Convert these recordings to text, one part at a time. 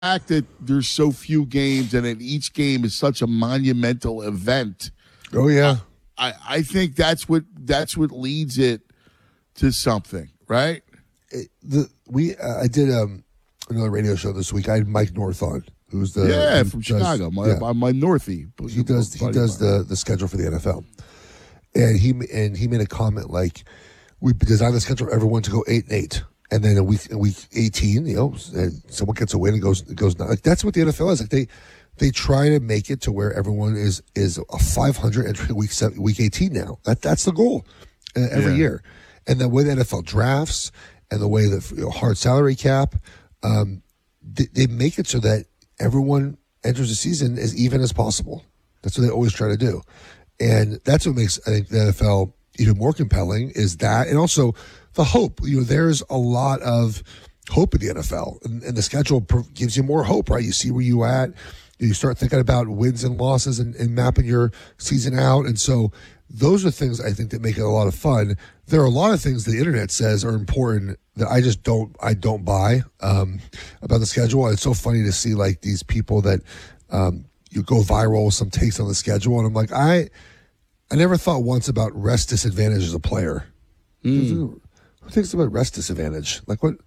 fact that there's so few games and that each game is such a monumental event. Oh yeah, I think that's what leads it to something, right? I did another radio show this week. I had Mike North on, who's from Chicago, my Northie. He does the schedule for the NFL, and he made a comment like, we designed the schedule for everyone to go 8-8. And then in week 18, someone gets a win and goes like that's what the NFL is. Like they try to make it to where everyone is a 500 entry week 18 now. That's the goal every year. And the way the NFL drafts and the way the hard salary cap, they make it so that everyone enters the season as even as possible. That's what they always try to do, and that's what makes, I think, the NFL even more compelling. Is that, and also the hope. There's a lot of hope in the NFL, and the schedule gives you more hope, right? You see where you at. You start thinking about wins and losses and mapping your season out. And so those are things I think that make it a lot of fun. There are a lot of things the internet says are important that I don't buy about the schedule. And it's so funny to see like these people that you go viral with some takes on the schedule. And I'm like, I never thought once about rest disadvantage as a player. Who thinks about rest disadvantage? Like what?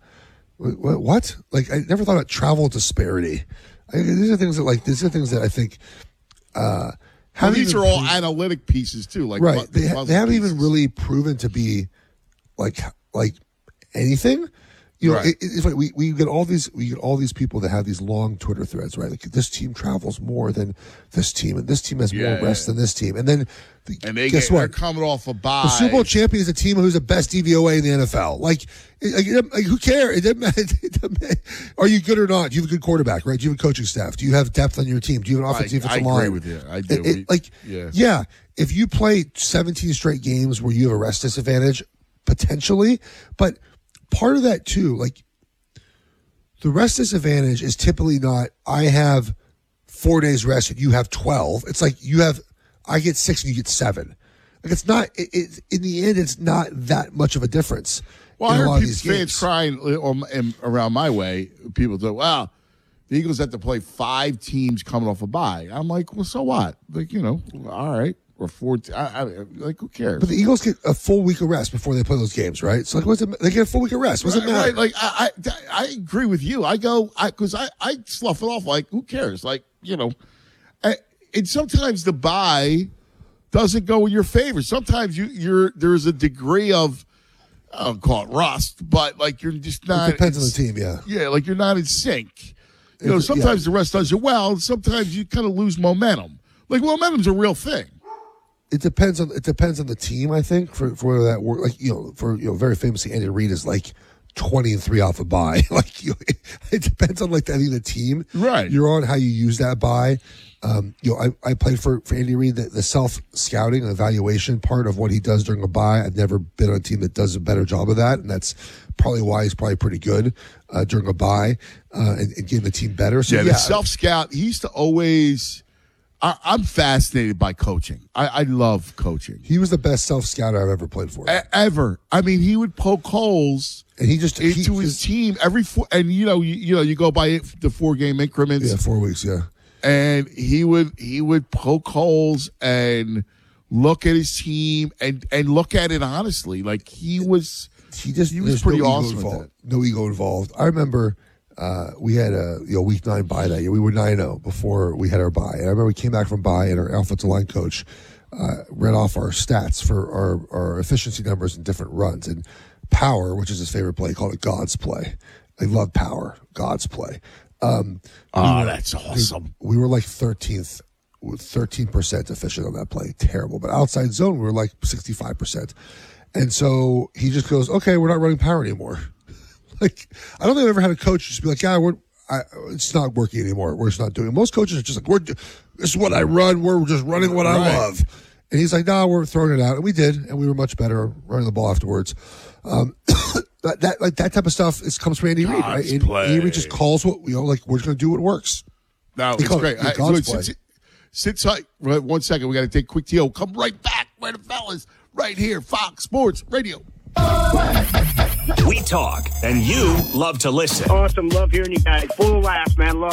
Like I never thought about travel disparity. These are things that I think. These are all analytic pieces too. Like right, they haven't even really proven to be like anything. Right. It's like we get all these people that have these long Twitter threads, right? Like this team travels more than this team, and this team has more rest than this team, and then guess what? They're coming off a bye. The Super Bowl champion is a team who's the best DVOA in the NFL. Like who cares? Are you good or not? Do you have a good quarterback, right? Do you have a coaching staff? Do you have depth on your team? Do you have an offensive line? I agree with you. I do. If you play 17 straight games where you have a rest disadvantage, potentially, but part of that too, like the rest disadvantage is typically not, I have 4 days rest and you have 12. It's like I get 6 and you get 7. Like it's not, in the end, it's not that much of a difference. Well, I heard fans crying around my way. People say, wow, the Eagles have to play 5 teams coming off a bye. I'm like, well, so what? Like, all right. Or 4, like who cares? But the Eagles get a full week of rest before they play those games, right? So like, they get a full week of rest. What's it matter? Right, like I agree with you. I slough it off. Like who cares? Like and sometimes the bye doesn't go in your favor. Sometimes there's a degree of, I don't call it rust, but like you're just not. It depends on the team, yeah. Yeah, like you're not in sync. Sometimes the rest does you well, and sometimes you kind of lose momentum. Like momentum's a real thing. It depends on the team, I think, for whether that work. Like very famously, Andy Reid is like 20-3 off a bye. Like it depends on like the team right you're on, how you use that bye. I played for Andy Reid, the self scouting and evaluation part of what he does during a bye. I've never been on a team that does a better job of that, and that's probably why he's probably pretty good during a bye and getting the team better. So the self scout. He used to always. I'm fascinated by coaching. I love coaching. He was the best self-scouter I've ever played for. Ever. I mean, he would poke holes and into his team every 4. And you go by the 4-game increments. Yeah, 4 weeks. Yeah. And he would poke holes and look at his team and look at it honestly. Like he was pretty awesome with that. No ego involved. I remember. We had a week 9 bye that year. We were 9-0 before we had our bye. And I remember we came back from bye and our offensive line coach read off our stats for our efficiency numbers in different runs. And power, which is his favorite play, called it God's play. I love power, God's play. That's awesome. We were like 13% efficient on that play. Terrible. But outside zone, we were like 65%. And so he just goes, okay, we're not running power anymore. Like, I don't think I've ever had a coach just be like, it's not working anymore. We're just not doing it. Most coaches are just like, this is what I run. We're just running what I love. And he's like, no, we're throwing it out. And we did. And we were much better running the ball afterwards. That type of stuff comes from Andy Reid, right? Andy Reid just calls what, we're just going to do what works. No, it's great. Sit tight. 1 second. We got to take a quick TO. Come right back. Where the fellas? Right here. Fox Sports Radio. We talk, and you love to listen. Awesome. Love hearing you guys. Full of laughs, man. Love